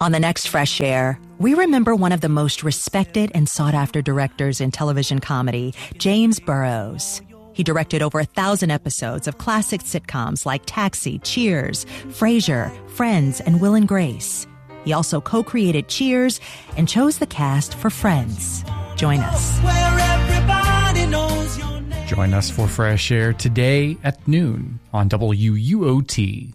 On the next Fresh Air, we remember one of the most respected and sought-after directors in television comedy, James Burrows. He directed over 1,000 episodes of classic sitcoms like Taxi, Cheers, Frasier, Friends, and Will and Grace. He also co-created Cheers and chose the cast for Friends. Join us. Join us for Fresh Air today at noon on WUOT.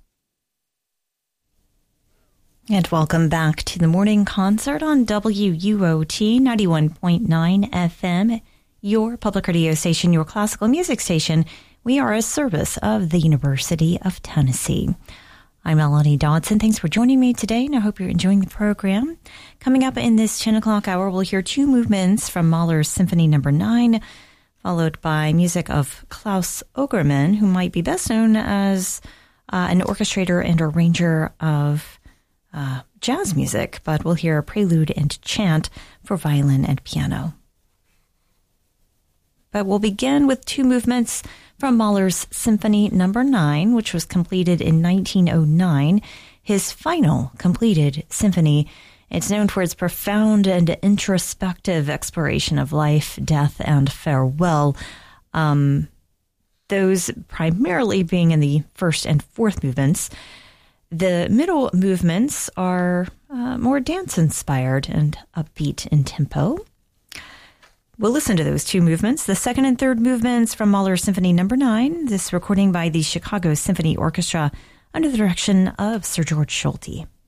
And welcome back to the morning concert on WUOT 91.9 FM, your public radio station, your classical music station. We are a service of the University of Tennessee. I'm Melanie Dodson. Thanks for joining me today, and I hope you're enjoying the program. Coming up in this 10 o'clock hour, we'll hear two movements from Mahler's Symphony No. 9, followed by music of Klaus Ogerman, who might be best known as an orchestrator and arranger of jazz music, but we'll hear a prelude and chant for violin and piano. But we'll begin with two movements from Mahler's Symphony No. 9, which was completed in 1909, his final completed symphony. It's known for its profound and introspective exploration of life, death, and farewell. Those primarily being in the first and fourth movements. The middle movements are more dance-inspired and upbeat in tempo. We'll listen to those two movements. The second and third movements from Mahler's Symphony No. 9, this recording by the Chicago Symphony Orchestra under the direction of Sir George Solti.